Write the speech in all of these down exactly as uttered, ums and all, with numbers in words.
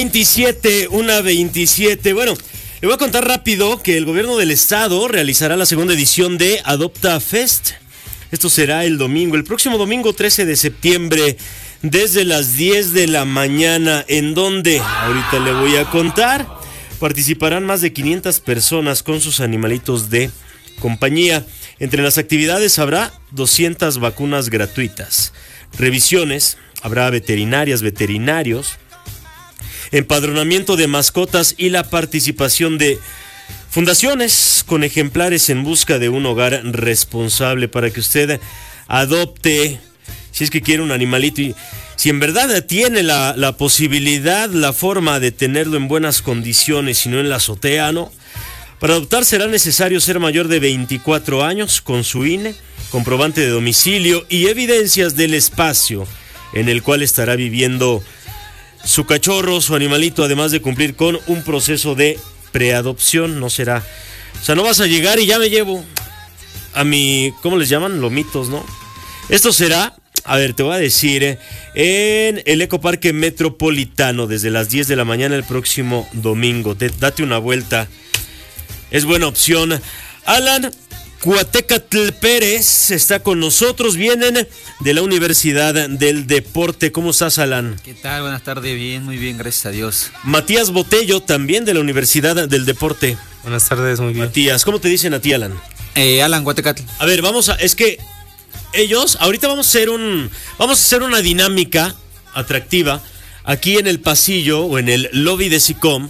veintisiete, una veintisiete. Bueno, le voy a contar rápido que el gobierno del estado realizará la segunda edición de Adopta Fest. Esto será el domingo, el próximo domingo trece de septiembre, desde las diez de la mañana, en donde, ahorita le voy a contar, participarán más de quinientas personas con sus animalitos de compañía. Entre las actividades habrá doscientas vacunas gratuitas, revisiones, habrá veterinarias, veterinarios, empadronamiento de mascotas y la participación de fundaciones con ejemplares en busca de un hogar responsable para que usted adopte, si es que quiere un animalito y si en verdad tiene la, la posibilidad, la forma de tenerlo en buenas condiciones y no en la azotea, ¿no? Para adoptar será necesario ser mayor de veinticuatro años con su I N E, comprobante de domicilio y evidencias del espacio en el cual estará viviendo su cachorro, su animalito, además de cumplir con un proceso de preadopción. No será, o sea, no vas a llegar y ya me llevo a mi, ¿cómo les llaman? Lomitos, ¿no? Esto será, a ver, te voy a decir, eh, en el Ecoparque Metropolitano, desde las diez de la mañana el próximo domingo. Te, date una vuelta, es buena opción. Alan Cuatecatl Pérez está con nosotros, vienen de la Universidad del Deporte. ¿Cómo estás, Alan? ¿Qué tal? Buenas tardes, bien, muy bien, gracias a Dios. Matías Botello, también de la Universidad del Deporte. Buenas tardes, muy bien. Matías, ¿cómo te dicen a ti, Alan? Eh, Alan Cuatecatl. A ver, vamos a, es que ellos, ahorita vamos a hacer un, vamos a hacer una dinámica atractiva aquí en el pasillo o en el lobby de SICOM.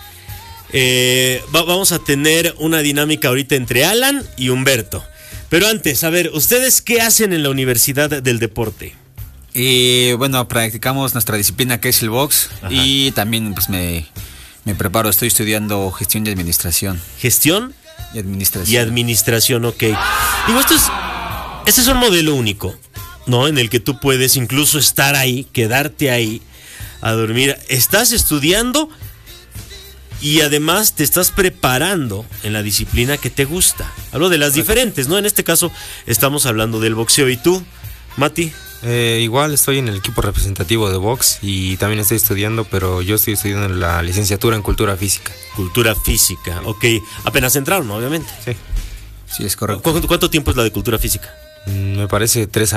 Eh, va, vamos a tener una dinámica ahorita entre Alan y Humberto. Pero antes, a ver, ¿ustedes qué hacen en la Universidad del Deporte? Eh, bueno, practicamos nuestra disciplina que es el box. Ajá. Y también pues me, me preparo, estoy estudiando gestión y administración. ¿Gestión? Y administración. Y administración, ok. Digo, esto es, este es un modelo único, ¿no? En el que tú puedes incluso estar ahí, quedarte ahí, a dormir. Estás estudiando y además te estás preparando en la disciplina que te gusta. Hablo de las diferentes, ¿no? En este caso estamos hablando del boxeo. ¿Y tú, Mati? Eh, igual estoy en el equipo representativo de box y también estoy estudiando, pero yo estoy estudiando la licenciatura en Cultura Física. Cultura Física, sí. Ok. Apenas entraron, obviamente. Sí. Sí, es correcto. ¿Cu- ¿Cuánto tiempo es la de Cultura Física? Me parece tres